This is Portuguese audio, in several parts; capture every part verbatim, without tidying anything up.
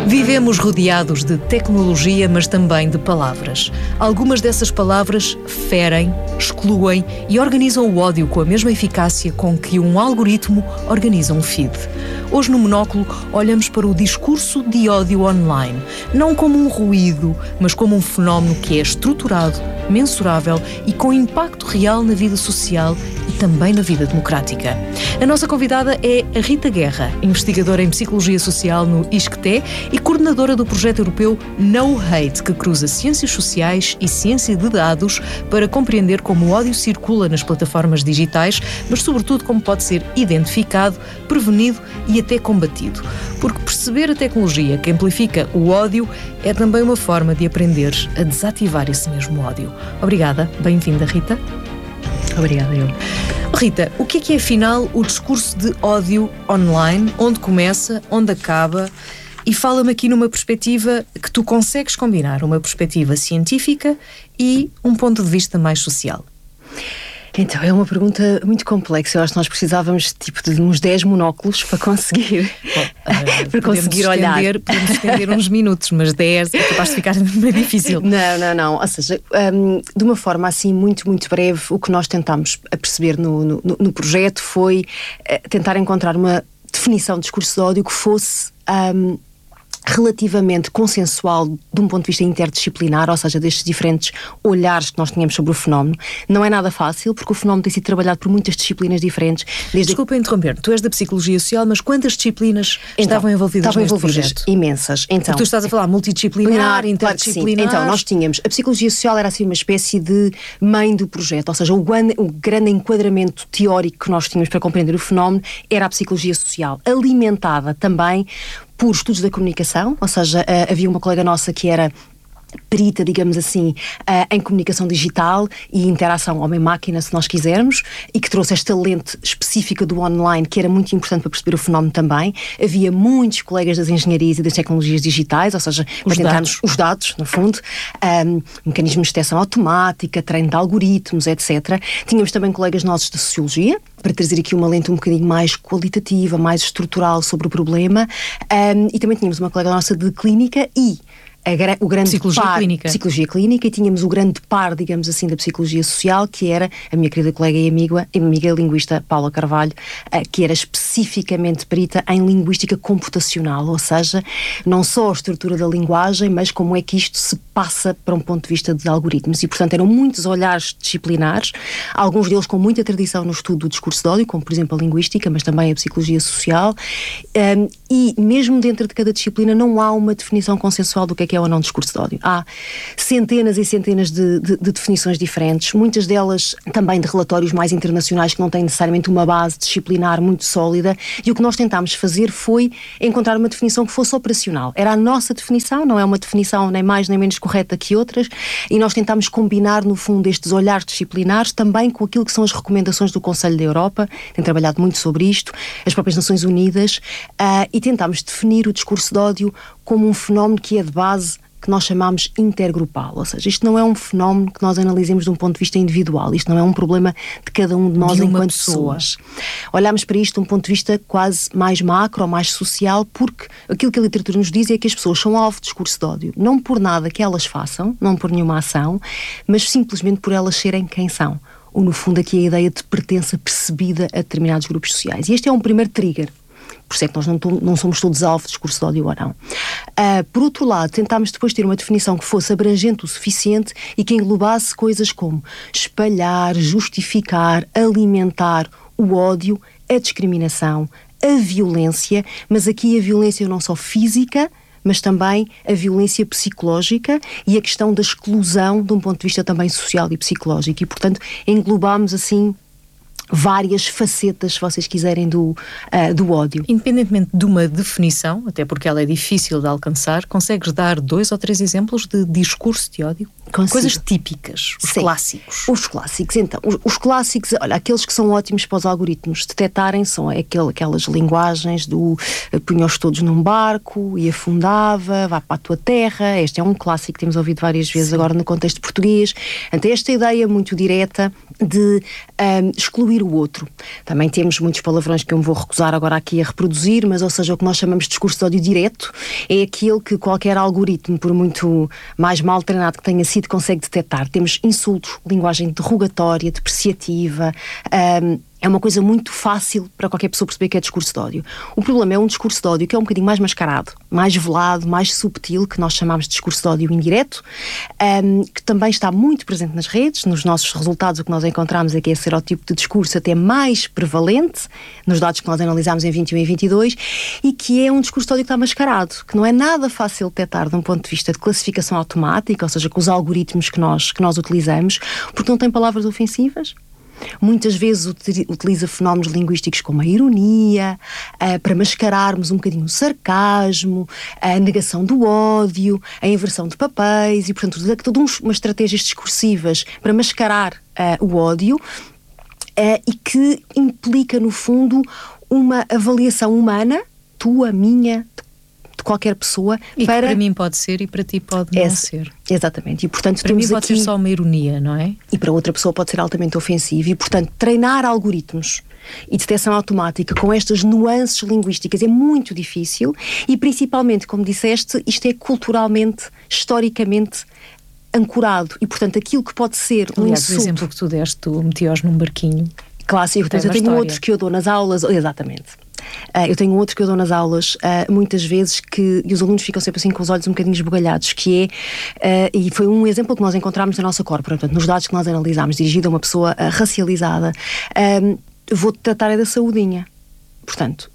Vivemos rodeados de tecnologia, mas também de palavras. Algumas dessas palavras ferem, excluem e organizam o ódio com a mesma eficácia com que um algoritmo organiza um feed. Hoje no Monóculo olhamos para o discurso de ódio online, não como um ruído, mas como um fenómeno que é estruturado, mensurável e com impacto real na vida social e também na vida democrática. A nossa convidada é a Rita Guerra, investigadora em Psicologia Social no I S C T e coordenadora do projeto europeu No Hate, que cruza ciências sociais e ciência de dados para compreender como o ódio circula nas plataformas digitais, mas sobretudo como pode ser identificado, prevenido e até combatido. Porque perceber a tecnologia que amplifica o ódio é também uma forma de aprender a desativar esse mesmo ódio. Obrigada, bem-vinda, Rita. Obrigada, eu. Rita, o que é que é, afinal, o discurso de ódio online? Onde começa, onde acaba? E fala-me aqui numa perspectiva que tu consegues combinar, uma perspectiva científica e um ponto de vista mais social. Então, é uma pergunta muito complexa. Eu acho que nós precisávamos tipo, de uns dez monóculos para conseguir, Bom, uh, para conseguir estender, olhar. Podemos estender uns minutos, mas dez é capaz de ficar meio difícil. Não, não, não. Ou seja, um, de uma forma assim muito, muito breve, o que nós tentámos a perceber no, no, no projeto foi uh, tentar encontrar uma definição de discurso de ódio que fosse Um, relativamente consensual de um ponto de vista interdisciplinar, ou seja, destes diferentes olhares que nós tínhamos sobre o fenómeno. Não é nada fácil, porque o fenómeno tem sido trabalhado por muitas disciplinas diferentes. Desde Desculpa interromper, tu és da Psicologia Social, mas quantas disciplinas então, estavam envolvidas estavam neste envolvidas projeto? Imensas. Então, porque tu estás a falar multidisciplinar, claro, interdisciplinar. Claro, então, nós tínhamos, a Psicologia Social era assim uma espécie de mãe do projeto, ou seja, o grande, o grande enquadramento teórico que nós tínhamos para compreender o fenómeno era a Psicologia Social, alimentada também por estudos da comunicação, ou seja, uh, havia uma colega nossa que era perita, digamos assim, uh, em comunicação digital e interação homem-máquina, se nós quisermos, e que trouxe esta lente específica do online, que era muito importante para perceber o fenómeno também. Havia muitos colegas das engenharias e das tecnologias digitais, ou seja, os para dados. os dados, no fundo, um, mecanismos de detecção automática, treino de algoritmos, etcétera. Tínhamos também colegas nossos de Sociologia, para trazer aqui uma lente um bocadinho mais qualitativa, mais estrutural sobre o problema, um, e também tínhamos uma colega nossa de Clínica e A, o grande Psicologia par, clínica. Psicologia clínica, e tínhamos o grande par, digamos assim, da Psicologia Social, que era a minha querida colega e amiga, e amiga linguista Paula Carvalho, que era especificamente perita em linguística computacional, ou seja, não só a estrutura da linguagem, mas como é que isto se passa para um ponto de vista de algoritmos. E, portanto, eram muitos olhares disciplinares, alguns deles com muita tradição no estudo do discurso de ódio, como, por exemplo, a linguística, mas também a Psicologia Social, um, e mesmo dentro de cada disciplina não há uma definição consensual do que é que é ou não discurso de ódio. Há centenas e centenas de, de, de definições diferentes, muitas delas também de relatórios mais internacionais que não têm necessariamente uma base disciplinar muito sólida, e o que nós tentámos fazer foi encontrar uma definição que fosse operacional. Era a nossa definição, não é uma definição nem mais nem menos correta que outras, e nós tentámos combinar, no fundo, estes olhares disciplinares também com aquilo que são as recomendações do Conselho da Europa, tem trabalhado muito sobre isto, as próprias Nações Unidas, uh, e tentámos definir o discurso de ódio como um fenómeno que é de base que nós chamamos intergrupal, ou seja, isto não é um fenómeno que nós analisemos de um ponto de vista individual, isto não é um problema de cada um de nós de enquanto pessoa. pessoas. Olhamos para isto de um ponto de vista quase mais macro ou mais social, porque aquilo que a literatura nos diz é que as pessoas são alvo de discurso de ódio, não por nada que elas façam, não por nenhuma ação, mas simplesmente por elas serem quem são. Ou, no fundo, aqui a ideia de pertença percebida a determinados grupos sociais. E este é um primeiro trigger. Por isso é que nós não, não somos todos alvo de discurso de ódio ou não. Uh, por outro lado, tentámos depois ter uma definição que fosse abrangente o suficiente e que englobasse coisas como espalhar, justificar, alimentar o ódio, a discriminação, a violência, mas aqui a violência não só física, mas também a violência psicológica e a questão da exclusão de um ponto de vista também social e psicológico. E, portanto, englobámos assim várias facetas, se vocês quiserem, do, uh, do ódio. Independentemente de uma definição, até porque ela é difícil de alcançar, consegues dar dois ou três exemplos de discurso de ódio? Consigo. Coisas típicas, os Sim. clássicos. Os clássicos, então, os, os clássicos, olha, aqueles que são ótimos para os algoritmos detectarem são aquele, aquelas linguagens do punha-os todos num barco e afundava, vá para a tua terra. Este é um clássico que temos ouvido várias vezes. Sim. Agora no contexto português. Então, esta ideia muito direta de um, excluir o outro. Também temos muitos palavrões que eu me vou recusar agora aqui a reproduzir, mas ou seja, o que nós chamamos de discurso de ódio direto é aquele que qualquer algoritmo, por muito mais mal treinado que tenha sido, consegue detectar. Temos insultos, linguagem derrogatória, depreciativa, um, é uma coisa muito fácil para qualquer pessoa perceber que é discurso de ódio. O problema é um discurso de ódio que é um bocadinho mais mascarado, mais velado, mais subtil, que nós chamamos de discurso de ódio indireto, um, que também está muito presente nas redes. Nos nossos resultados, o que nós encontramos é que esse era o tipo de discurso até mais prevalente, nos dados que nós analisámos em vinte e um e vinte e dois, e que é um discurso de ódio que está mascarado, que não é nada fácil de detectar de um ponto de vista de classificação automática, ou seja, com os algoritmos que nós, que nós utilizamos, porque não tem palavras ofensivas. Muitas vezes utiliza fenómenos linguísticos como a ironia, uh, para mascararmos um bocadinho o sarcasmo, a negação do ódio, a inversão de papéis e, portanto, todas umas estratégias discursivas para mascarar uh, o ódio, uh, e que implica, no fundo, uma avaliação humana, tua, minha, de qualquer pessoa. E para... que para mim pode ser e para ti pode não Esse, ser. Exatamente. E, portanto, para mim pode aqui... ser só uma ironia, não é? E para outra pessoa pode ser altamente ofensivo. E, portanto, treinar algoritmos e detecção automática com estas nuances linguísticas é muito difícil e, principalmente, como disseste, isto é culturalmente, historicamente ancorado. E, portanto, aquilo que pode ser um Aliás, insulto... o exemplo que tu deste, tu meti-os num barquinho. Clássico. Então, eu tenho história. outro que eu dou nas aulas... Exatamente. Uh, eu tenho outro que eu dou nas aulas, uh, muitas vezes, que e os alunos ficam sempre assim com os olhos um bocadinho esbugalhados, que é, uh, e foi um exemplo que nós encontramos na nossa corpora, portanto, nos dados que nós analisámos, dirigido a uma pessoa uh, racializada, uh, vou tratar é da saudinha. Portanto,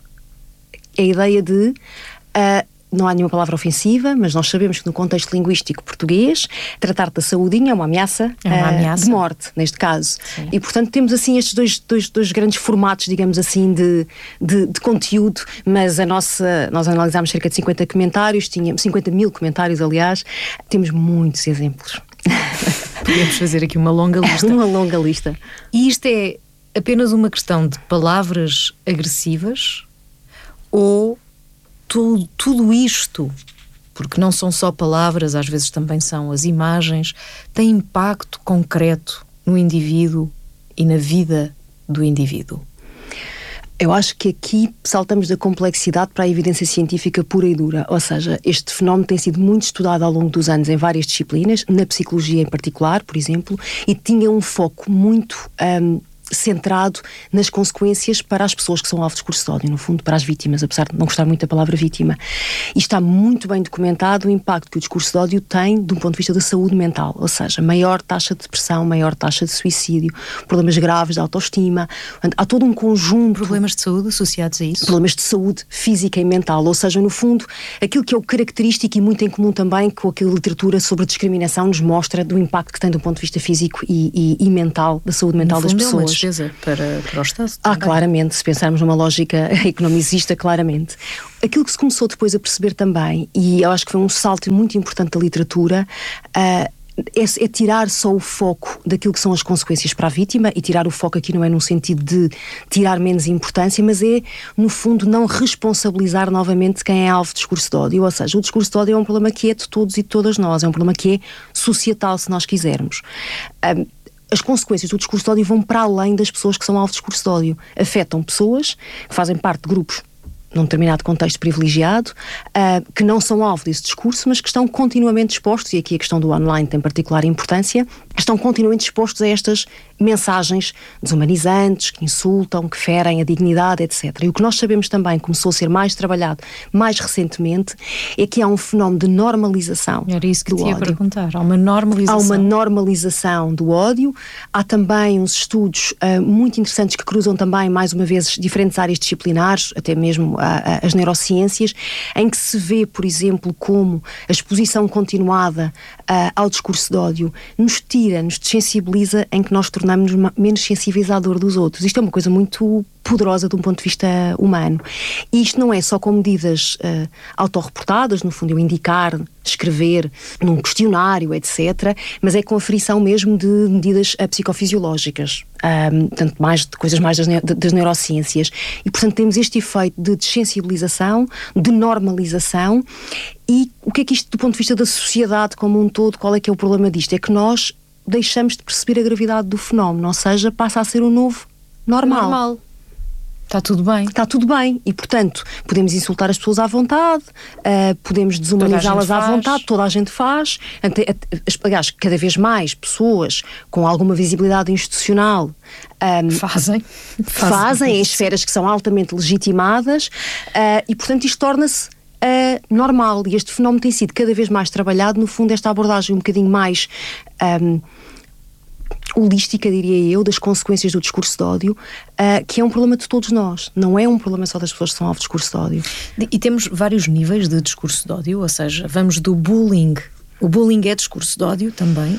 a ideia de... Uh, não há nenhuma palavra ofensiva, mas nós sabemos que no contexto linguístico português tratar da saudinha é uma ameaça, é uma ameaça. Uh, de morte, neste caso. Sim. E, portanto, temos assim estes dois, dois, dois grandes formatos, digamos assim, de, de, de conteúdo, mas a nossa, nós analisámos cerca de cinquenta comentários, tínhamos cinquenta mil comentários, aliás, temos muitos exemplos. Podemos fazer aqui uma longa lista. Uma longa lista. E isto é apenas uma questão de palavras agressivas ou... Tudo, tudo isto, porque não são só palavras, às vezes também são as imagens, tem impacto concreto no indivíduo e na vida do indivíduo? Eu acho que aqui saltamos da complexidade para a evidência científica pura e dura. Ou seja, este fenómeno tem sido muito estudado ao longo dos anos em várias disciplinas, na psicologia em particular, por exemplo, e tinha um foco muito... Um, centrado nas consequências para as pessoas que são alvo de discurso de ódio, no fundo, para as vítimas, apesar de não gostar muito da palavra vítima. E está muito bem documentado o impacto que o discurso de ódio tem de um ponto de vista da saúde mental, ou seja, maior taxa de depressão, maior taxa de suicídio, problemas graves de autoestima. Há todo um conjunto... Problemas de saúde associados a isso? Problemas de saúde física e mental, ou seja, no fundo, aquilo que é o característico e muito em comum também com aquela literatura sobre a discriminação nos mostra do impacto que tem do ponto de vista físico e, e, e mental, da saúde mental das pessoas. Para, para o Estado. Ah, claramente, se pensarmos numa lógica economicista, claramente. Aquilo que se começou depois a perceber também, e eu acho que foi um salto muito importante da literatura, uh, é, é tirar só o foco daquilo que são as consequências para a vítima, e tirar o foco aqui não é num sentido de tirar menos importância, mas é, no fundo, não responsabilizar novamente quem é alvo de discurso de ódio. Ou seja, o discurso de ódio é um problema que é de todos e de todas nós, é um problema que é societal, se nós quisermos. Um, As consequências do discurso de ódio vão para além das pessoas que são alvo de discurso de ódio. Afetam pessoas que fazem parte de grupos num determinado contexto privilegiado, uh, que não são alvo desse discurso, mas que estão continuamente expostos, e aqui a questão do online tem particular importância, estão continuamente expostos a estas mensagens desumanizantes, que insultam, que ferem a dignidade, etcétera. E o que nós sabemos também, começou a ser mais trabalhado mais recentemente, é que há um fenómeno de normalização do ódio. Era isso que te ia perguntar. Há uma normalização. Há uma normalização do ódio. Há também uns estudos uh, muito interessantes que cruzam também, mais uma vez, diferentes áreas disciplinares, até mesmo uh, uh, as neurociências, em que se vê, por exemplo, como a exposição continuada uh, ao discurso de ódio nos tira, nos desensibiliza, em que nós tornamos tornarmos menos sensíveis à dor dos outros. Isto é uma coisa muito poderosa de um ponto de vista humano. E isto não é só com medidas uh, autorreportadas, no fundo eu indicar, escrever num questionário, etcétera, mas é com aferição mesmo de medidas uh, psicofisiológicas, um, portanto, mais, de coisas mais das, ne das neurociências. E, portanto, temos este efeito de desensibilização, de normalização. E o que é que isto, do ponto de vista da sociedade como um todo, qual é que é o problema disto? É que nós deixamos de perceber a gravidade do fenómeno, ou seja, passa a ser o novo normal. Normal. Está tudo bem. Está tudo bem. E, portanto, podemos insultar as pessoas à vontade, uh, podemos desumanizá-las à vontade, toda a gente faz. Aliás, cada vez mais pessoas com alguma visibilidade institucional um, fazem. fazem, fazem em esferas que são altamente legitimadas uh, e, portanto, isto torna-se uh, normal. E este fenómeno tem sido cada vez mais trabalhado. No fundo, esta abordagem um bocadinho mais Um, holística, diria eu, das consequências do discurso de ódio, uh, que é um problema de todos nós, não é um problema só das pessoas que são alvo de discurso de ódio. E temos vários níveis de discurso de ódio, ou seja, vamos do bullying. O bullying é discurso de ódio também.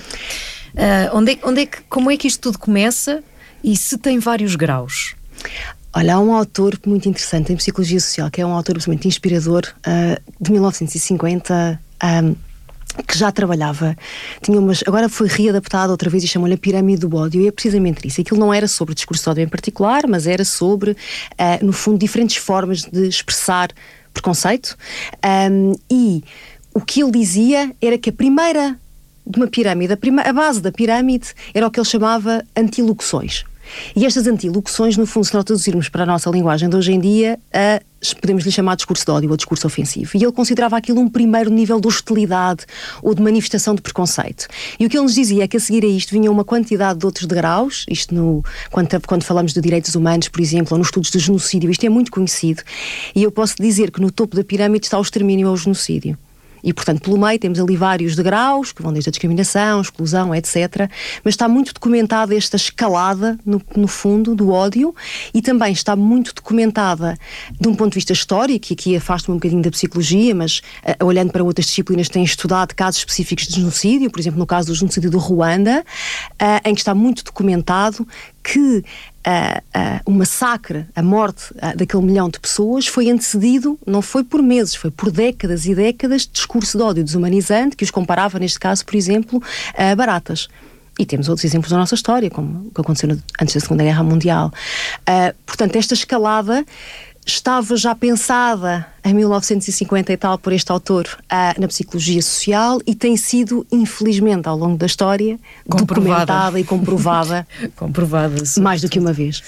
Uh, onde é, onde é que, como é que isto tudo começa e se tem vários graus? Olha, há um autor muito interessante em psicologia social, que é um autor absolutamente inspirador, uh, de mil novecentos e cinquenta, um, que já trabalhava, tinha umas, agora foi readaptado outra vez e chamou-lhe a pirâmide do ódio, e é precisamente isso. Aquilo não era sobre discurso de ódio em particular, mas era sobre, uh, no fundo, diferentes formas de expressar preconceito, um, e o que ele dizia era que a primeira de uma pirâmide, a, prima, a base da pirâmide era o que ele chamava antilocuções. E estas antilocuções, no fundo, se nós traduzirmos para a nossa linguagem de hoje em dia, uh, podemos lhe chamar de discurso de ódio ou discurso ofensivo. E ele considerava aquilo um primeiro nível de hostilidade ou de manifestação de preconceito. E o que ele nos dizia é que a seguir a isto vinha uma quantidade de outros degraus, isto no, quando, quando falamos de direitos humanos, por exemplo, ou nos estudos de genocídio, isto é muito conhecido. E eu posso dizer que no topo da pirâmide está o extermínio ou o genocídio. E, portanto, pelo meio temos ali vários degraus, que vão desde a discriminação, exclusão, etcétera. Mas está muito documentada esta escalada, no, no fundo, do ódio, e também está muito documentada de um ponto de vista histórico, e aqui afasto-me um bocadinho da psicologia, mas uh, olhando para outras disciplinas que têm estudado casos específicos de genocídio, por exemplo, no caso do genocídio do Ruanda, uh, em que está muito documentado que Uh, uh, o massacre, a morte uh, daquele milhão de pessoas foi antecedido, não foi por meses, foi por décadas e décadas de discurso de ódio desumanizante que os comparava, neste caso, por exemplo, a baratas. E temos outros exemplos da nossa história, como o que aconteceu no, antes da Segunda Guerra Mundial. Uh, portanto, esta escalada estava já pensada em mil novecentos e cinquenta e tal por este autor uh, na psicologia social, e tem sido, infelizmente, ao longo da história, comprovada. documentada e comprovada, comprovada mais do que uma vez.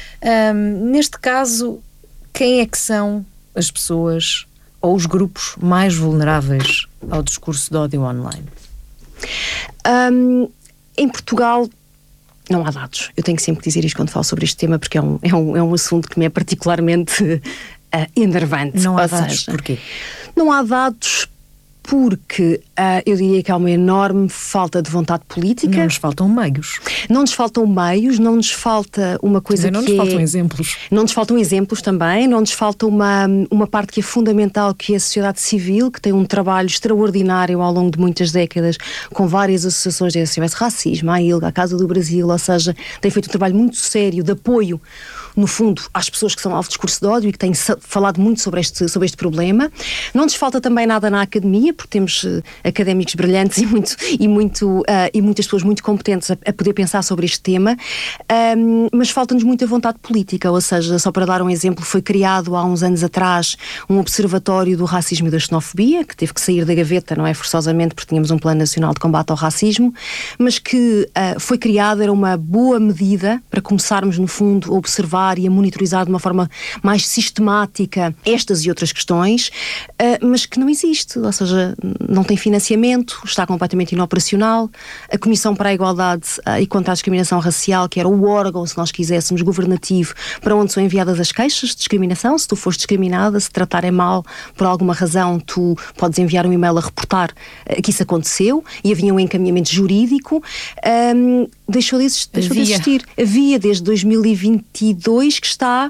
Um, neste caso, quem é que são as pessoas ou os grupos mais vulneráveis ao discurso de ódio online? Um, em Portugal não há dados. Eu tenho que sempre dizer isto quando falo sobre este tema, porque é um, é um, é um assunto que me é particularmente uh, enervante. Não há Ou dados, seja, porquê? Não há dados porque uh, eu diria que há uma enorme falta de vontade política. Não nos faltam meios. Não nos faltam meios, não nos falta uma coisa também que não nos é... faltam exemplos. Não nos faltam exemplos também, não nos falta uma, uma parte que é fundamental, que é a sociedade civil, que tem um trabalho extraordinário ao longo de muitas décadas, com várias associações de S O S Racismo, a ILGA, a Casa do Brasil, ou seja, tem feito um trabalho muito sério de apoio, no fundo, às pessoas que são alvo de discurso de ódio e que têm falado muito sobre este, sobre este problema. Não nos falta também nada na academia, porque temos uh, académicos brilhantes e, muito, e, muito, uh, e muitas pessoas muito competentes a, a poder pensar sobre este tema, um, mas falta-nos muita vontade política, ou seja, só para dar um exemplo, foi criado há uns anos atrás um observatório do racismo e da xenofobia, que teve que sair da gaveta, não é forçosamente, porque tínhamos um plano nacional de combate ao racismo, mas que uh, foi criado, era uma boa medida para começarmos, no fundo, a observar e a monitorizar de uma forma mais sistemática estas e outras questões, uh, mas que não existe, ou seja, não tem financiamento, está completamente inoperacional. A Comissão para a Igualdade uh, e contra a Discriminação Racial, que era o órgão, se nós quiséssemos, governativo, para onde são enviadas as queixas de discriminação, se tu fores discriminada, se tratarem mal por alguma razão, tu podes enviar um e-mail a reportar uh, que isso aconteceu, e havia um encaminhamento jurídico, um, deixou de existir, deixou de existir. Havia desde dois mil e vinte e dois que está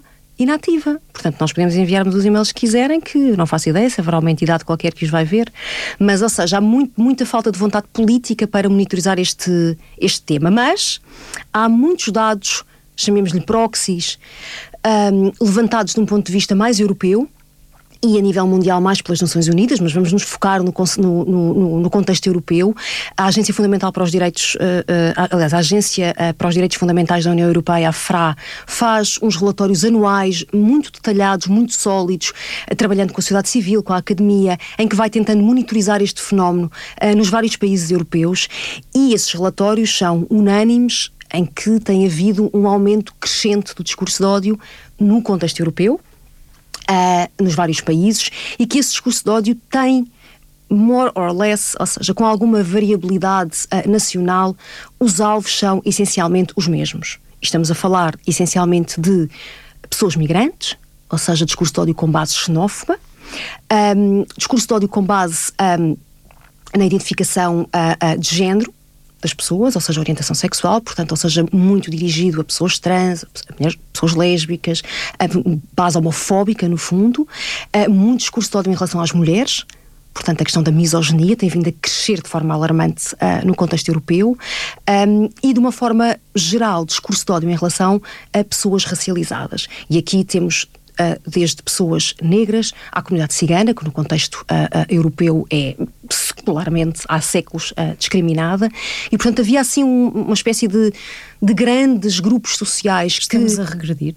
inativa. Portanto, nós podemos enviar-nos os e-mails que quiserem, que não faço ideia se haverá uma entidade qualquer que os vai ver, mas, ou seja, há muito, muita falta de vontade política para monitorizar este, este tema. Mas há muitos dados, chamemos-lhe proxies, um, levantados de um ponto de vista mais europeu, e a nível mundial mais pelas Nações Unidas, mas vamos nos focar no, no, no, no contexto europeu. A Agência Fundamental para os Direitos, uh, uh, aliás, a Agência uh, para os Direitos Fundamentais da União Europeia, a FRA, faz uns relatórios anuais muito detalhados, muito sólidos, uh, trabalhando com a sociedade civil, com a academia, em que vai tentando monitorizar este fenómeno uh, nos vários países europeus, e esses relatórios são unânimes em que tem havido um aumento crescente do discurso de ódio no contexto europeu, Uh, nos vários países, e que esse discurso de ódio tem, more or less, ou seja, com alguma variabilidade uh, nacional, os alvos são essencialmente os mesmos. Estamos a falar essencialmente de pessoas migrantes, ou seja, discurso de ódio com base xenófoba, um, discurso de ódio com base um, na identificação uh, uh, de género das pessoas, ou seja, orientação sexual, portanto, ou seja, muito dirigido a pessoas trans, a mulheres, pessoas lésbicas, a base homofóbica, no fundo, a muito discurso de ódio em relação às mulheres, portanto, a questão da misoginia tem vindo a crescer de forma alarmante uh, no contexto europeu, um, e de uma forma geral, discurso de ódio em relação a pessoas racializadas. E aqui temos Uh, desde pessoas negras à comunidade cigana, que no contexto uh, uh, europeu é secularmente há séculos uh, discriminada, e portanto havia assim um, uma espécie de, de grandes grupos sociais. Estamos que... a regredir?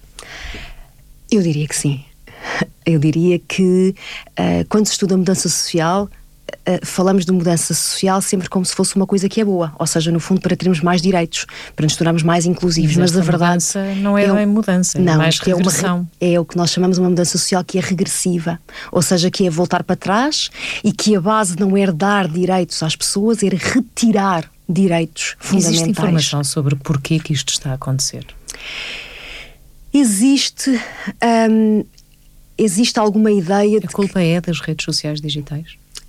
Eu diria que sim. Eu diria que uh, quando se estuda a mudança social, Uh, falamos de mudança social sempre como se fosse uma coisa que é boa, ou seja, no fundo para termos mais direitos, para nos tornarmos mais inclusivos, mas, mas a verdade mudança não é, é bem mudança, não, é mais regressão. É, uma, é o que nós chamamos uma mudança social que é regressiva, ou seja, que é voltar para trás, e que a base não é dar direitos às pessoas, é retirar direitos fundamentais. Existe informação sobre porquê que isto está a acontecer? Existe hum, existe alguma ideia de a culpa que... é das redes sociais digitais?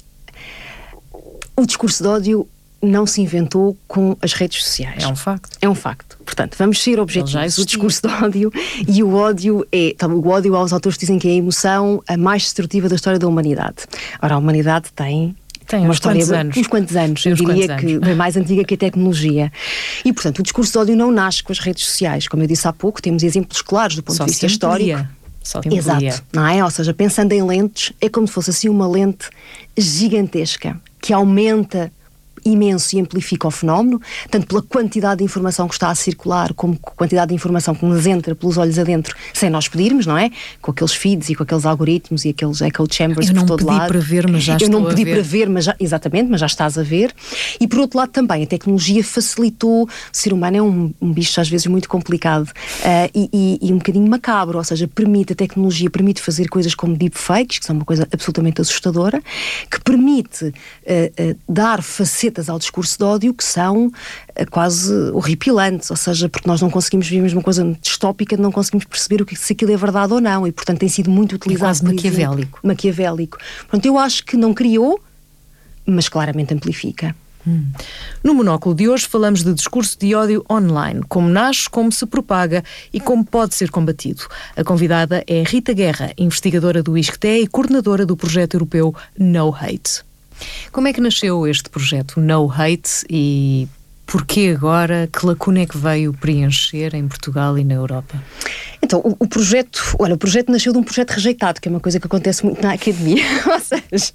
O discurso de ódio não se inventou com as redes sociais. É um facto. É um facto. Portanto, vamos ser objetivos. O discurso de ódio, e o ódio é, então, o ódio, aos autores dizem que é a emoção a mais destrutiva da história da humanidade. Ora, a humanidade tem... Tem uma uns história, quantos anos. Uns quantos anos, Tem eu diria anos. que é mais antiga que a tecnologia. E, portanto, o discurso de ódio não nasce com as redes sociais. Como eu disse há pouco, temos exemplos claros do ponto Só de vista histórico. Só Exato, não é? Ou seja, pensando em lentes, é como se fosse assim uma lente gigantesca que aumenta imenso e amplifica o fenómeno, tanto pela quantidade de informação que está a circular, como quantidade de informação que nos entra pelos olhos adentro, sem nós pedirmos, não é? Com aqueles feeds e com aqueles algoritmos e aqueles echo chambers por todo lado. Eu não pedi para ver, mas já Eu estou não pedi a ver. para ver, mas já, exatamente, mas já estás a ver. E por outro lado também, a tecnologia facilitou. O ser humano é um, um bicho às vezes muito complicado uh, e, e, e um bocadinho macabro, ou seja, permite, a tecnologia permite fazer coisas como deepfakes, que são uma coisa absolutamente assustadora, que permite uh, uh, dar facetas ao discurso de ódio que são uh, quase horripilantes, ou seja, porque nós não conseguimos ver a mesma coisa distópica, não conseguimos perceber o que, se aquilo é verdade ou não, e portanto tem sido muito utilizado. É quase maquiavélico. Exemplo, maquiavélico. Portanto, eu acho que não criou, mas claramente amplifica. Hum. No Monóculo de hoje falamos de discurso de ódio online, como nasce, como se propaga e como pode ser combatido. A convidada é Rita Guerra, investigadora do ISCTE e coordenadora do projeto europeu No Hate. Como é que nasceu este projeto No Hate e porquê agora? Que lacuna é que veio preencher em Portugal e na Europa? Então, o, o projeto, olha, o projeto nasceu de um projeto rejeitado, que é uma coisa que acontece muito na academia. Ou seja,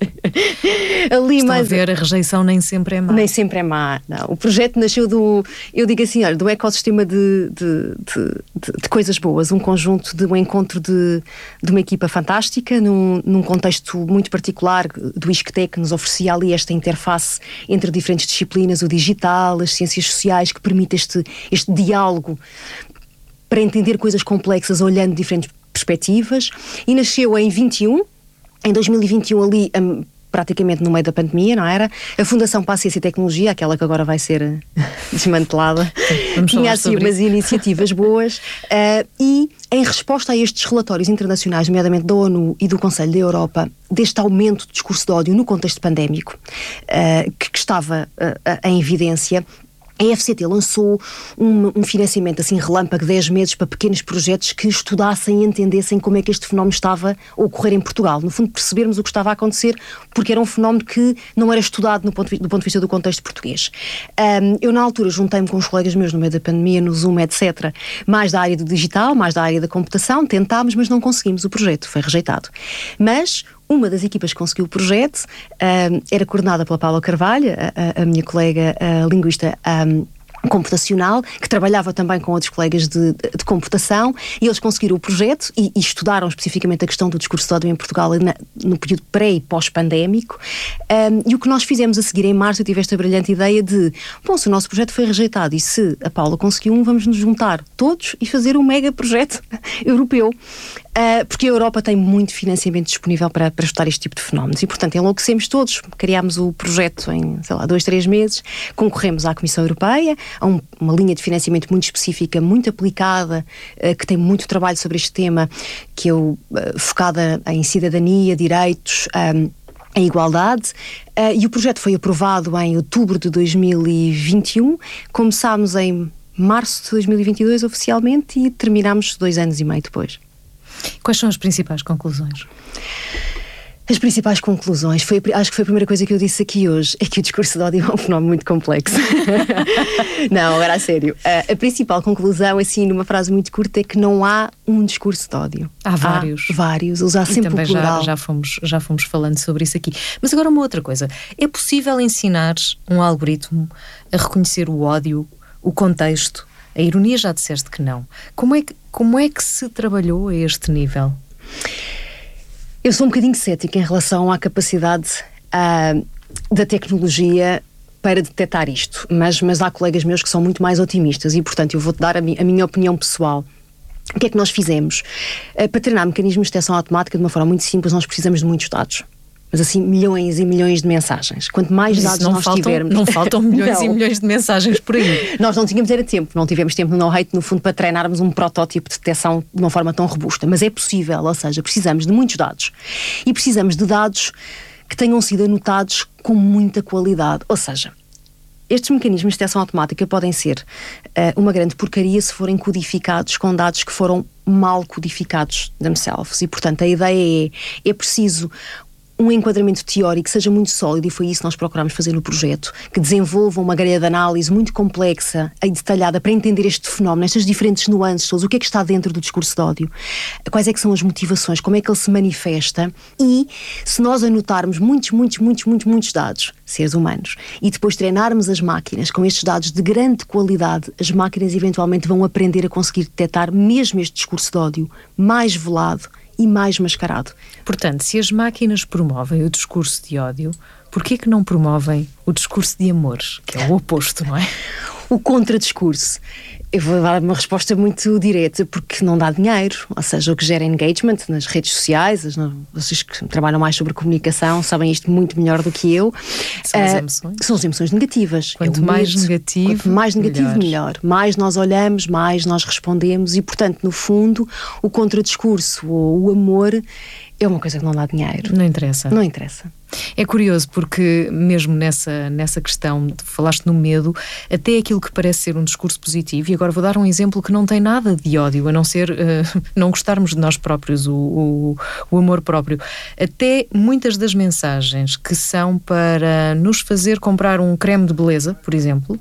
ali Estão mais... a ver, a rejeição nem sempre é má. Nem sempre é má, não. O projeto nasceu do, eu digo assim, olha, do ecossistema de, de, de, de, de coisas boas, um conjunto de um encontro de, de uma equipa fantástica, num, num contexto muito particular do ISCTE, que nos oferecia ali esta interface entre diferentes disciplinas, o digital, as ciências sociais, que permite este, este diálogo para entender coisas complexas olhando diferentes perspectivas, e nasceu em vinte e um, em dois mil e vinte e um ali, um, praticamente no meio da pandemia, não era? A Fundação para a Ciência e Tecnologia, aquela que agora vai ser desmantelada, Vamos tinha assim umas isso. iniciativas boas, uh, e em resposta a estes relatórios internacionais, nomeadamente da ONU e do Conselho da Europa, deste aumento do discurso de ódio no contexto pandémico, uh, que, que estava uh, em evidência, a F C T lançou um, um financiamento assim relâmpago de dez meses para pequenos projetos que estudassem e entendessem como é que este fenómeno estava a ocorrer em Portugal. No fundo, percebermos o que estava a acontecer, porque era um fenómeno que não era estudado no ponto de, do ponto de vista do contexto português. Um, eu, na altura, juntei-me com os colegas meus no meio da pandemia, no Zoom, etcétera, mais da área do digital, mais da área da computação, tentámos, mas não conseguimos o projeto, foi rejeitado. Mas uma das equipas que conseguiu o projeto um, era coordenada pela Paula Carvalho, a, a, a minha colega a linguista um, computacional, que trabalhava também com outros colegas de, de, de computação, e eles conseguiram o projeto e, e estudaram especificamente a questão do discurso de ódio em Portugal na, no período pré e pós-pandémico. Um, e o que nós fizemos a seguir em março, eu tive esta brilhante ideia de, bom, se o nosso projeto foi rejeitado e se a Paula conseguiu um, vamos nos juntar todos e fazer um mega projeto europeu. Uh, porque a Europa tem muito financiamento disponível para, para estudar este tipo de fenómenos e, portanto, enlouquecemos todos. Criámos o projeto em, sei lá, dois, três meses, concorremos à Comissão Europeia, a um, uma linha de financiamento muito específica, muito aplicada, uh, que tem muito trabalho sobre este tema, que é o, uh, focada em cidadania, direitos, um, em igualdade, uh, e o projeto foi aprovado em outubro de dois mil e vinte e um, começámos em março de dois mil e vinte e dois oficialmente e terminámos dois anos e meio depois. Quais são as principais conclusões? As principais conclusões, foi, acho que foi a primeira coisa que eu disse aqui hoje, é que o discurso de ódio é um fenómeno muito complexo. Não, agora a sério. A, a principal conclusão, assim, numa frase muito curta, é que não há um discurso de ódio. Há vários. Há vários, usar sempre o plural. Já, já, fomos, já fomos falando sobre isso aqui. Mas agora uma outra coisa. É possível ensinar um algoritmo a reconhecer o ódio, o contexto? A ironia já disseste que não. Como é que, como é que se trabalhou a este nível? Eu sou um bocadinho cética em relação à capacidade uh, da tecnologia para detectar isto, mas, mas há colegas meus que são muito mais otimistas e, portanto, eu vou-te dar a, mi, a minha opinião pessoal. O que é que nós fizemos? Uh, para treinar mecanismos de detecção automática de uma forma muito simples, nós precisamos de muitos dados. Mas assim, milhões e milhões de mensagens. Quanto mais Isso dados não nós faltam, tivermos... Não faltam milhões não. e milhões de mensagens por aí. Nós não tínhamos era tempo, não tivemos tempo no No-Hate, no fundo, para treinarmos um protótipo de detecção de uma forma tão robusta. Mas é possível, ou seja, precisamos de muitos dados. E precisamos de dados que tenham sido anotados com muita qualidade. Ou seja, estes mecanismos de detecção automática podem ser uh, uma grande porcaria se forem codificados com dados que foram mal codificados themselves. E, portanto, a ideia é, é preciso um enquadramento teórico que seja muito sólido, e foi isso que nós procurámos fazer no projeto, que desenvolva uma grelha de análise muito complexa e detalhada para entender este fenómeno, estas diferentes nuances todas, o que é que está dentro do discurso de ódio, quais é que são as motivações, como é que ele se manifesta, e se nós anotarmos muitos, muitos, muitos, muitos, muitos dados, seres humanos, e depois treinarmos as máquinas com estes dados de grande qualidade, as máquinas eventualmente vão aprender a conseguir detectar mesmo este discurso de ódio mais velado e mais mascarado. Portanto, se as máquinas promovem o discurso de ódio, porquê que não promovem o discurso de amor, que é o oposto, não é? O contradiscurso. Eu vou dar uma resposta muito direta, porque não dá dinheiro, ou seja, o que gera engagement nas redes sociais, as, vocês que trabalham mais sobre comunicação sabem isto muito melhor do que eu. São as emoções. Uh, são as emoções negativas. Quanto é mais medo, negativo, quanto mais negativo, melhor. melhor. Mais nós olhamos, mais nós respondemos e, portanto, no fundo, o contradiscurso ou o amor é uma coisa que não dá dinheiro. Não interessa. Não interessa. É curioso porque mesmo nessa, nessa questão, de, falaste no medo, até aquilo que parece ser um discurso positivo, e agora vou dar um exemplo que não tem nada de ódio, a não ser uh, não gostarmos de nós próprios, o, o, o amor próprio. Até muitas das mensagens que são para nos fazer comprar um creme de beleza, por exemplo,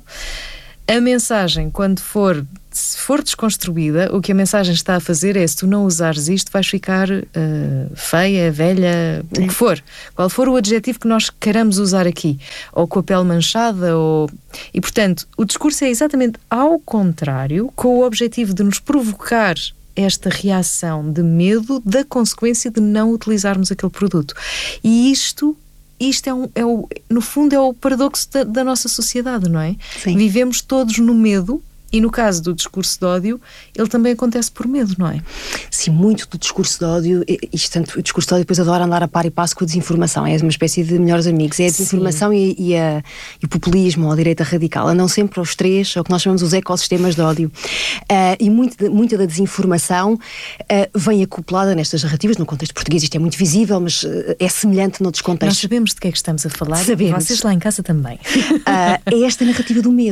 a mensagem, quando for, se for desconstruída, o que a mensagem está a fazer é: se tu não usares isto, vais ficar uh, feia, velha, o que for. Qual for o adjetivo que nós queiramos usar aqui. Ou com a pele manchada, ou... E, portanto, o discurso é exatamente ao contrário, com o objetivo de nos provocar esta reação de medo da consequência de não utilizarmos aquele produto. E isto... Isto é, um, é o, no fundo, é o paradoxo da, da nossa sociedade, não é? Sim. Vivemos todos no medo, e no caso do discurso de ódio, ele também acontece por medo, não é? Sim, muito do discurso de ódio, isto, tanto, o discurso de ódio depois adora andar a par e passo com a desinformação, é uma espécie de melhores amigos, é a desinformação e, e, a, e o populismo, ou a direita radical, andam sempre aos três, é o que nós chamamos os ecossistemas de ódio. Uh, e muito, muita da desinformação uh, vem acoplada nestas narrativas, no contexto português isto é muito visível, mas uh, é semelhante noutros contextos. Nós sabemos de que é que estamos a falar, sabemos. Vocês lá em casa também. Uh, é esta narrativa do medo.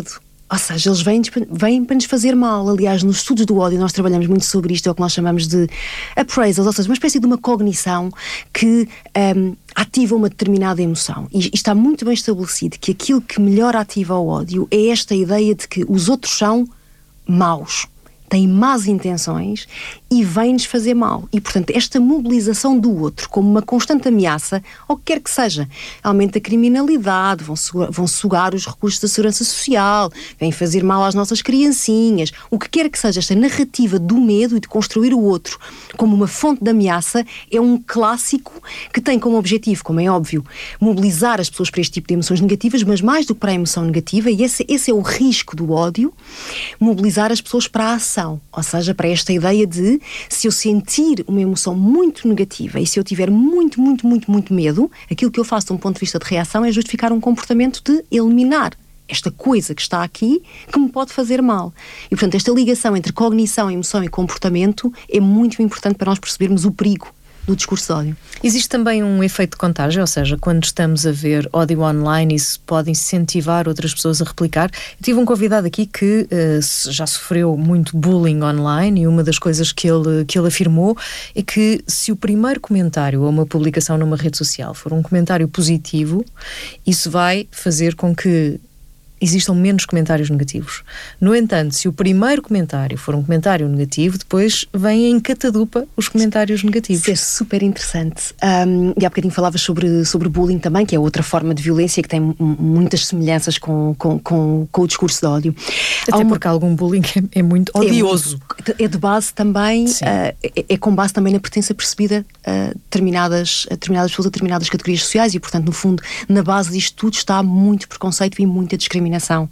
Ou seja, eles vêm, vêm para nos fazer mal. Aliás, nos estudos do ódio nós trabalhamos muito sobre isto, é o que nós chamamos de appraisals, ou seja, uma espécie de uma cognição que um, ativa uma determinada emoção. E, e está muito bem estabelecido que aquilo que melhor ativa o ódio é esta ideia de que os outros são maus, têm más intenções e vêm-nos fazer mal. E, portanto, esta mobilização do outro como uma constante ameaça, ou o que quer que seja, aumenta a criminalidade, vão sugar, vão sugar os recursos da segurança social, vêm fazer mal às nossas criancinhas, o que quer que seja, esta narrativa do medo e de construir o outro como uma fonte de ameaça é um clássico que tem como objetivo, como é óbvio, mobilizar as pessoas para este tipo de emoções negativas, mas mais do que para a emoção negativa, e esse, esse é o risco do ódio, mobilizar as pessoas para a ação. Ou seja, para esta ideia de, se eu sentir uma emoção muito negativa e se eu tiver muito, muito, muito, muito medo, aquilo que eu faço de um ponto de vista de reação é justificar um comportamento de eliminar esta coisa que está aqui que me pode fazer mal. E, portanto, esta ligação entre cognição, emoção e comportamento é muito importante para nós percebermos o perigo do discurso de ódio. Existe também um efeito de contágio, ou seja, quando estamos a ver ódio online, isso pode incentivar outras pessoas a replicar. Eu tive um convidado aqui que uh, já sofreu muito bullying online, e uma das coisas que ele, que ele afirmou é que se o primeiro comentário ou uma publicação numa rede social for um comentário positivo, isso vai fazer com que existam menos comentários negativos. No entanto, se o primeiro comentário for um comentário negativo, depois vêm em catadupa os comentários negativos. Isso é super interessante. Um, e há bocadinho falavas sobre, sobre bullying também, que é outra forma de violência que tem m- muitas semelhanças com, com, com, com o discurso de ódio. Até uma... porque algum bullying é, é muito odioso. É, muito, é de base também, uh, é, é com base também na pertença percebida a determinadas, a determinadas pessoas, a determinadas categorias sociais, e, portanto, no fundo, na base disto tudo está muito preconceito e muita discriminação.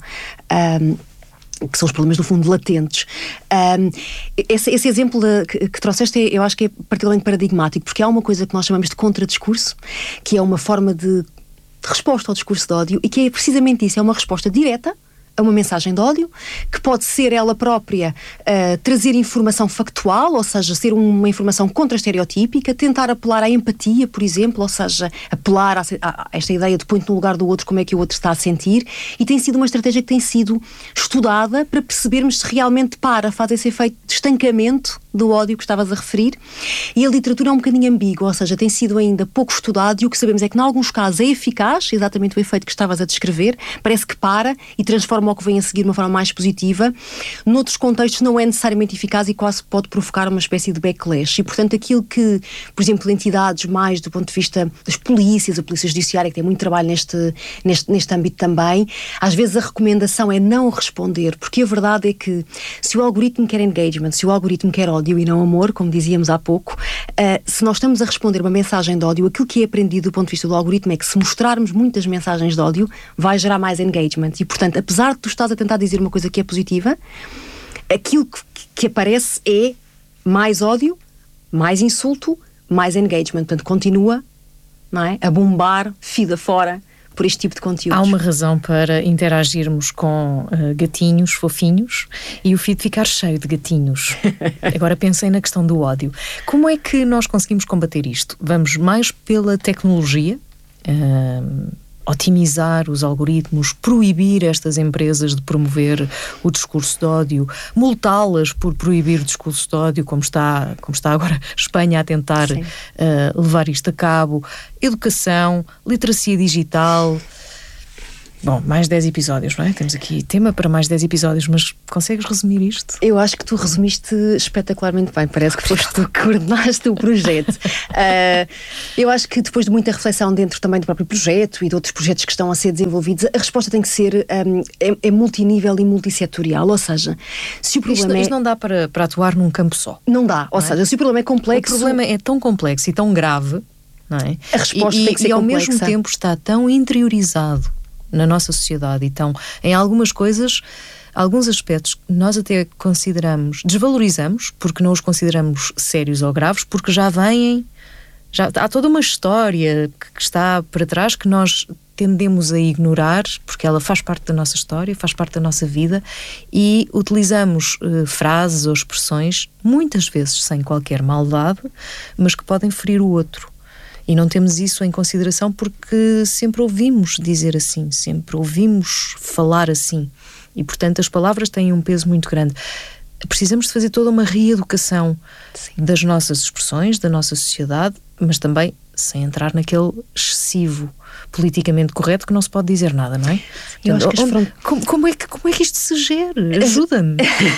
Um, que são os problemas, no fundo, latentes. Um, esse, esse exemplo de, que, que trouxeste, é, eu acho que é particularmente paradigmático, porque há uma coisa que nós chamamos de contradiscurso, que é uma forma de, de resposta ao discurso de ódio, e que é precisamente isso, é uma resposta direta a uma mensagem de ódio, que pode ser ela própria uh, trazer informação factual, ou seja, ser uma informação contra-estereotípica, tentar apelar à empatia, por exemplo, ou seja, apelar a, a, a esta ideia de põe-te no lugar do outro, como é que o outro está a sentir, e tem sido uma estratégia que tem sido estudada para percebermos se realmente para, faz esse efeito de estancamento do ódio que estavas a referir, e a literatura é um bocadinho ambígua, ou seja, tem sido ainda pouco estudado, e o que sabemos é que, em alguns casos, é eficaz, exatamente o efeito que estavas a descrever, parece que para e transforma o que vem a seguir de uma forma mais positiva. Noutros contextos não é necessariamente eficaz e quase pode provocar uma espécie de backlash, e, portanto, aquilo que, por exemplo, entidades mais do ponto de vista das polícias, a polícia judiciária, que tem muito trabalho neste, neste, neste âmbito também, às vezes a recomendação é não responder, porque a verdade é que se o algoritmo quer engagement, se o algoritmo quer ódio e não amor, como dizíamos há pouco, uh, se nós estamos a responder uma mensagem de ódio, aquilo que é aprendido do ponto de vista do algoritmo é que, se mostrarmos muitas mensagens de ódio, vai gerar mais engagement. E, portanto, apesar de tu estás a tentar dizer uma coisa que é positiva, aquilo que, que aparece é mais ódio, mais insulto, mais engagement. Portanto, continua, não é, a bombar fida fora por este tipo de conteúdos. Há uma razão para interagirmos com uh, gatinhos fofinhos e o feed ficar cheio de gatinhos. Agora pensem na questão do ódio. Como é que nós conseguimos combater isto? Vamos mais pela tecnologia? Uh, otimizar os algoritmos, proibir estas empresas de promover o discurso de ódio, multá-las por proibir o discurso de ódio, como está, como está agora Espanha a tentar uh, levar isto a cabo, educação, literacia digital. Bom, mais dez episódios, não é? Temos aqui tema para mais dez episódios, mas consegues resumir isto? Eu acho que tu resumiste espetacularmente bem, parece que foste tu que coordenaste o projeto. uh, eu acho que depois de muita reflexão dentro também do próprio projeto e de outros projetos que estão a ser desenvolvidos, a resposta tem que ser um, é, é multinível e multissetorial, ou seja, se o problema isto, é... Isto não dá para, para atuar num campo só. Não dá, ou não seja, é? Se o problema é complexo... O problema é tão complexo e tão grave, não é? A resposta e, tem que ser e, e ao complexa. mesmo tempo está tão interiorizado na nossa sociedade, então, em algumas coisas, alguns aspectos que nós até consideramos, desvalorizamos, porque não os consideramos sérios ou graves, porque já vêm, já há toda uma história que está para trás que nós tendemos a ignorar, porque ela faz parte da nossa história, faz parte da nossa vida, e utilizamos uh, frases ou expressões, muitas vezes sem qualquer maldade, mas que podem ferir o outro. E não temos isso em consideração porque sempre ouvimos dizer assim, sempre ouvimos falar assim. e, portanto, as palavras têm um peso muito grande. Precisamos de fazer toda uma reeducação Sim. das nossas expressões, da nossa sociedade, mas também sem entrar naquele excessivo politicamente correto que não se pode dizer nada, não é? Eu acho que onde, front... como, como, é que, como é que isto se gera? Ajuda-me.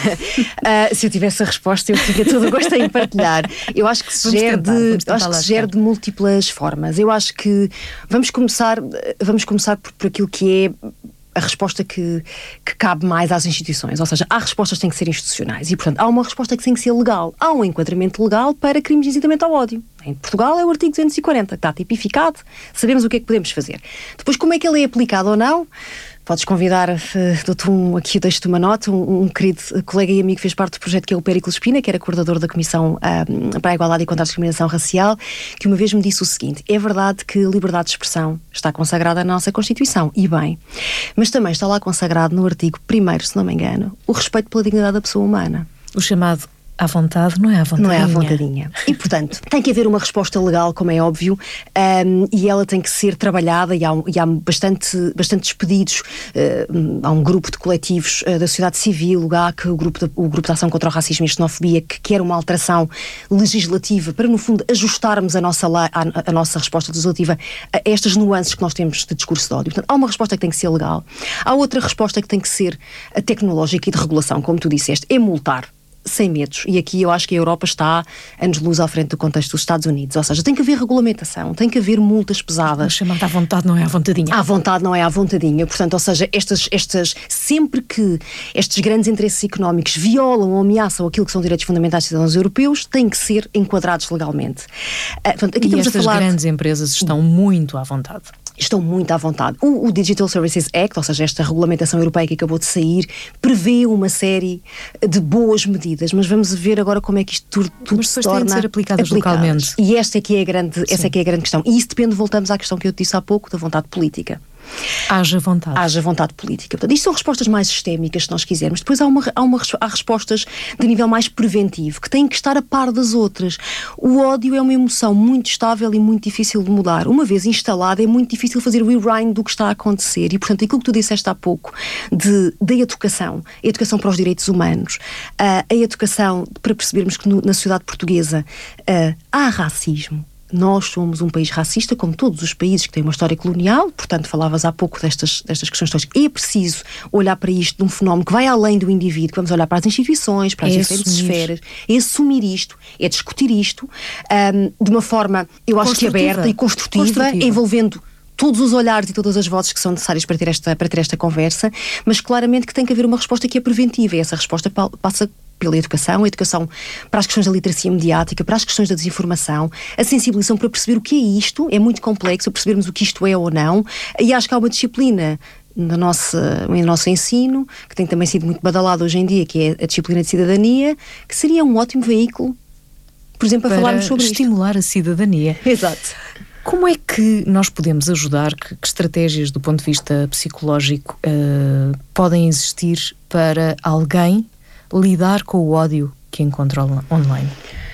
uh, se eu tivesse a resposta, eu tinha todo o gosto em partilhar. Eu acho que se gera de, eu acho que se gera de múltiplas formas. Eu acho que vamos começar, vamos começar por, por aquilo que é a resposta que, que cabe mais às instituições. Ou seja, há respostas que têm que ser institucionais e, portanto, há uma resposta que tem que ser legal. Há um enquadramento legal para crimes de incitamento ao ódio. Em Portugal é o artigo duzentos e quarenta, que está tipificado, sabemos o que é que podemos fazer. Depois, como é que ele é aplicado ou não? Podes convidar, uh, dou-te um, aqui deixo-te uma nota, um, um querido colega e amigo que fez parte do projeto, que é o Péricles Espina, que era coordenador da Comissão uh, para a Igualdade e contra a Discriminação Racial, que uma vez me disse o seguinte: é verdade que a liberdade de expressão está consagrada na nossa Constituição, e bem, mas também está lá consagrado no artigo primeiro, se não me engano, o respeito pela dignidade da pessoa humana. O chamado à vontade não é à vontadinha. Não é à vontadinha. E, portanto, tem que haver uma resposta legal, como é óbvio, um, e ela tem que ser trabalhada, e há, e há bastante, bastantes pedidos, uh, há um grupo de coletivos uh, da sociedade civil, o G A C, o grupo, de, o grupo de Ação contra o Racismo e a Xenofobia, que quer uma alteração legislativa para, no fundo, ajustarmos a nossa, a, a nossa resposta legislativa a estas nuances que nós temos de discurso de ódio. Portanto, há uma resposta que tem que ser legal. Há outra resposta que tem que ser a tecnológica e de regulação, como tu disseste, é multar. Sem medos. E aqui eu acho que a Europa está anos-luz à frente do contexto dos Estados Unidos. Ou seja, tem que haver regulamentação, tem que haver multas pesadas. Mas chamada à vontade não é à vontadinha. À vontade não é à vontadinha. Portanto, ou seja, estas, estas, sempre que estes grandes interesses económicos violam ou ameaçam aquilo que são direitos fundamentais dos cidadãos europeus, têm que ser enquadrados legalmente. Uh, portanto, aqui e estamos estas a falar... grandes empresas estão muito à vontade. Estão muito à vontade. O, o Digital Services Act, ou seja, esta regulamentação europeia que acabou de sair, prevê uma série de boas medidas, mas vamos ver agora como é que isto tudo, tudo mas se torna de ser aplicadas, aplicadas localmente. E esta é que é a grande, essa é que é a grande questão. E isso depende, voltamos à questão que eu te disse há pouco, da vontade política. Haja vontade. Haja vontade política. Portanto, isto são respostas mais sistémicas, se nós quisermos. Depois há, uma, há, uma, há respostas de nível mais preventivo, que têm que estar a par das outras. O ódio é uma emoção muito estável e muito difícil de mudar. Uma vez instalada, é muito difícil fazer o rewind do que está a acontecer. E, portanto, aquilo que tu disseste há pouco de, da educação, a educação para os direitos humanos, uh, a educação para percebermos que no, na sociedade portuguesa uh, há racismo. Nós somos um país racista, como todos os países que têm uma história colonial, portanto, falavas há pouco destas, destas questões todas. É preciso olhar para isto de um fenómeno que vai além do indivíduo, que vamos olhar para as instituições, para as é diferentes esferas, é assumir isto, é discutir isto um, de uma forma, eu acho que aberta e construtiva, construtiva, envolvendo todos os olhares e todas as vozes que são necessárias para ter esta, para ter esta conversa, mas claramente que tem que haver uma resposta que é preventiva, e essa resposta passa pela educação, a educação para as questões da literacia mediática, para as questões da desinformação, a sensibilização para perceber o que é isto, é muito complexo, percebermos o que isto é ou não, e acho que há uma disciplina no nosso, no nosso ensino, que tem também sido muito badalada hoje em dia, que é a disciplina de cidadania, que seria um ótimo veículo, por exemplo, para, para falarmos sobre isto. Estimular a cidadania. Exato. Como é que nós podemos ajudar, que, que estratégias do ponto de vista psicológico uh, podem existir para alguém lidar com o ódio que encontra online?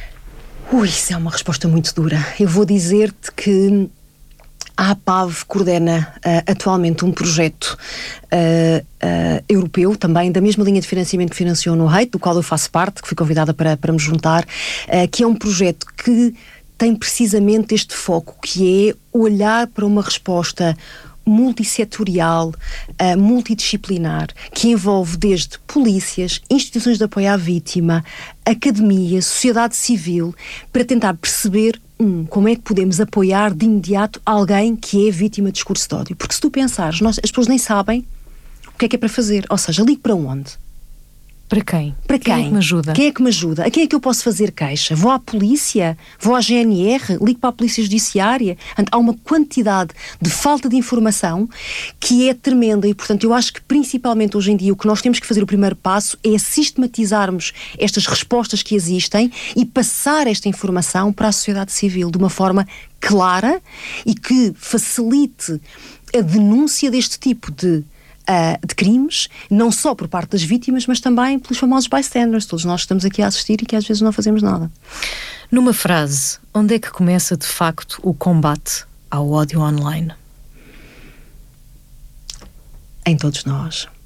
Ui, isso é uma resposta muito dura. Eu vou dizer-te que a APAV coordena uh, atualmente um projeto uh, uh, europeu, também da mesma linha de financiamento que financiou no Hate, do qual eu faço parte, que fui convidada para, para me juntar, uh, que é um projeto que tem precisamente este foco, que é olhar para uma resposta multissetorial, uh, multidisciplinar, que envolve desde polícias, instituições de apoio à vítima, academia, sociedade civil, para tentar perceber, um, como é que podemos apoiar de imediato alguém que é vítima de discurso de ódio. Porque se tu pensares, nós, as pessoas nem sabem o que é que é para fazer. Ou seja, ligo para onde? Para quem? Para quem? Quem é que me ajuda? Quem é que me ajuda? A quem é que eu posso fazer queixa? Vou à polícia? Vou à G N R? Ligo para a Polícia Judiciária? Há uma quantidade de falta de informação que é tremenda e, portanto, eu acho que principalmente hoje em dia o que nós temos que fazer, o primeiro passo, é sistematizarmos estas respostas que existem e passar esta informação para a sociedade civil de uma forma clara e que facilite a denúncia deste tipo de Uh, de crimes, não só por parte das vítimas, mas também pelos famosos bystanders, todos nós estamos aqui a assistir e que às vezes não fazemos nada. Numa frase, onde é que começa de facto o combate ao ódio online? Em todos nós.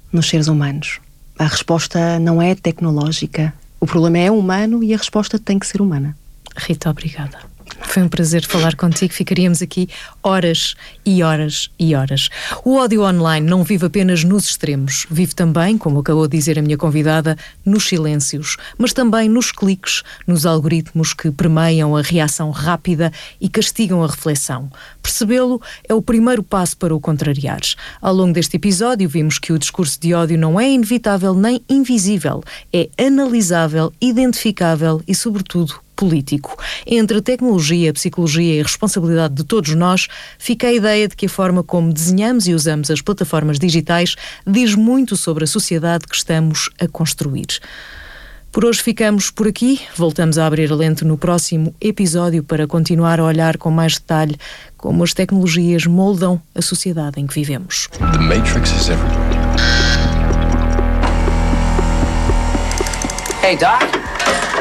nos seres humanos. A resposta não é tecnológica. O problema é humano e a resposta tem que ser humana. Rita, obrigada. Foi um prazer falar contigo. Ficaríamos aqui horas e horas e horas. O ódio online não vive apenas nos extremos. Vive também, como acabou de dizer a minha convidada, nos silêncios, mas também nos cliques, nos algoritmos que permeiam a reação rápida e castigam a reflexão. Percebê-lo é o primeiro passo para o contrariar. Ao longo deste episódio vimos que o discurso de ódio não é inevitável nem invisível. É analisável, identificável e, sobretudo, político. Entre a tecnologia, a psicologia e a responsabilidade de todos nós, fica a ideia de que a forma como desenhamos e usamos as plataformas digitais diz muito sobre a sociedade que estamos a construir. Por hoje ficamos por aqui. Voltamos a abrir a lente no próximo episódio para continuar a olhar com mais detalhe como as tecnologias moldam a sociedade em que vivemos. The Matrix is everywhere. Hey, Doc.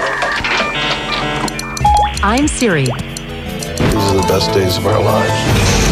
I'm Siri. These are the best days of our lives.